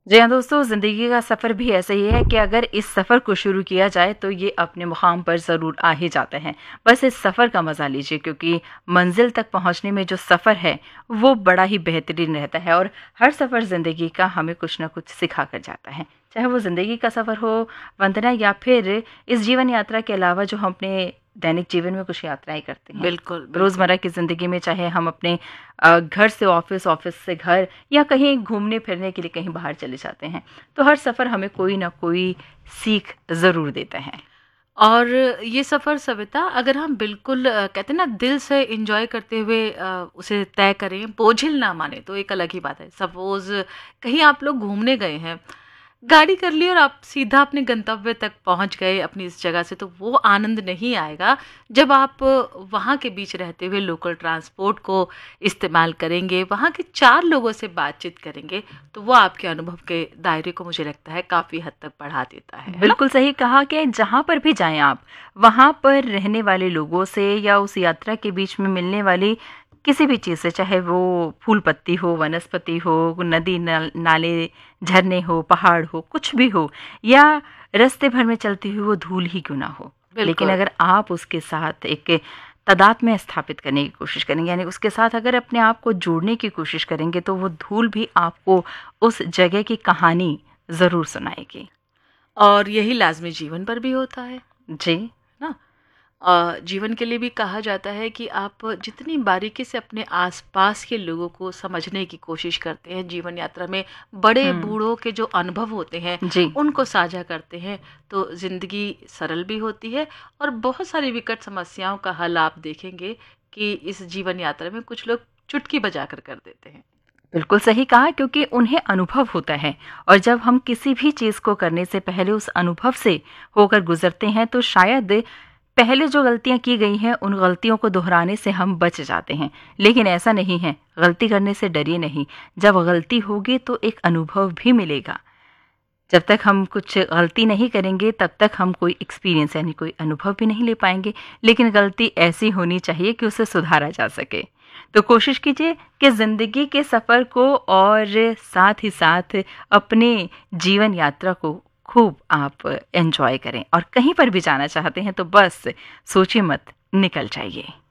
जी हाँ दोस्तों, ज़िंदगी का सफ़र भी ऐसा ही है कि अगर इस सफ़र को शुरू किया जाए तो ये अपने मुकाम पर ज़रूर आ ही जाते हैं। बस इस सफ़र का मज़ा लीजिए, क्योंकि मंजिल तक पहुँचने में जो सफ़र है वो बड़ा ही बेहतरीन रहता है और हर सफ़र ज़िंदगी का हमें कुछ ना कुछ सिखा कर जाता है। चाहे वो ज़िंदगी का सफ़र हो, वंदना, या फिर इस जीवन यात्रा के अलावा जो हम अपने दैनिक जीवन में कुछ यात्राएँ करते हैं। बिल्कुल, बिल्कुल। रोज़मर्रा की ज़िंदगी में चाहे हम अपने घर से ऑफ़िस, ऑफ़िस से घर, या कहीं घूमने-फिरने के लिए कहीं बाहर चले जाते हैं, तो हर सफ़र हमें कोई ना कोई सीख ज़रूर देता है। और ये सफ़र सविता, अगर हम बिल्कुल कहते हैं ना दिल से एन्जॉय करते हुए उसे तय करें, बोझिल ना माने, तो एक अलग ही बात है। सपोज़ कहीं आप लोग घूमने गए हैं, गाड़ी कर ली और आप सीधा अपने गंतव्य तक पहुंच गए अपनी इस जगह से, तो वो आनंद नहीं आएगा जब आप वहाँ के बीच रहते हुए लोकल ट्रांसपोर्ट को इस्तेमाल करेंगे, वहाँ के 4 लोगों से बातचीत करेंगे, तो वो आपके अनुभव के दायरे को मुझे लगता है काफ़ी हद तक बढ़ा देता है ना? बिल्कुल सही कहा कि जहाँ पर भी जाएँ आप, वहाँ पर रहने वाले लोगों से या उस यात्रा के बीच में मिलने वाली किसी भी चीज़ से, चाहे वो फूल-पत्ती हो, वनस्पति हो, नदी, नाले, झरने हो, पहाड़ हो, कुछ भी हो, या रास्ते भर में चलती हुई वो धूल ही क्यों ना हो। लेकिन बिल्कुल। अगर आप उसके साथ एक तादात्म्य स्थापित करने की कोशिश करेंगे, यानी उसके साथ अगर अपने आप को जोड़ने की कोशिश करेंगे, तो वो धूल भी आपको उस जगह की कहानी ज़रूर सुनाएगी। और यही लाज़मी जीवन पर भी होता है जी। ना? जीवन के लिए भी कहा जाता है कि आप जितनी बारीकी से अपने आसपास के लोगों को समझने की कोशिश करते हैं, जीवन यात्रा में बड़े हुँ। बूढ़ों के जो अनुभव होते हैं जी, उनको साझा करते हैं, तो ज़िंदगी सरल भी होती है और बहुत सारी विकट समस्याओं का हल आप देखेंगे कि इस जीवन यात्रा में कुछ लोग चुटकी बजा कर देते हैं। बिल्कुल सही कहा, क्योंकि उन्हें अनुभव होता है, और जब हम किसी भी चीज़ को करने से पहले उस अनुभव से होकर गुज़रते हैं, तो शायद पहले जो गलतियाँ की गई हैं, उन गलतियों को दोहराने से हम बच जाते हैं। लेकिन ऐसा नहीं है, गलती करने से डरिए नहीं। जब गलती होगी तो एक अनुभव भी मिलेगा। जब तक हम कुछ गलती नहीं करेंगे, तब तक हम कोई एक्सपीरियंस, यानी कोई अनुभव भी नहीं ले पाएँगे। लेकिन गलती ऐसी होनी चाहिए कि उसे सुधारा जा सके। तो कोशिश कीजिए कि ज़िंदगी के सफ़र को और साथ ही साथ अपने जीवन यात्रा को खूब आप एन्जॉय करें, और कहीं पर भी जाना चाहते हैं तो बस सोचिए मत, निकल जाइए।